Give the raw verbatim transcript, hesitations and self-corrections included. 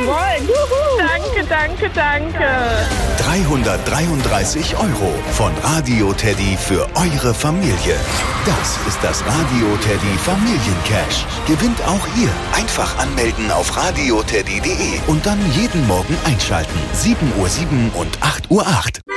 Moin. Juhu. Danke, danke, danke. dreihundertdreiunddreißig Euro von Radio Teddy für eure Familie. Das ist das Radio Teddy Familiencash. Gewinnt auch ihr. Einfach anmelden auf radioteddy punkt de und dann jeden Morgen einschalten. sieben Uhr sieben und acht Uhr acht.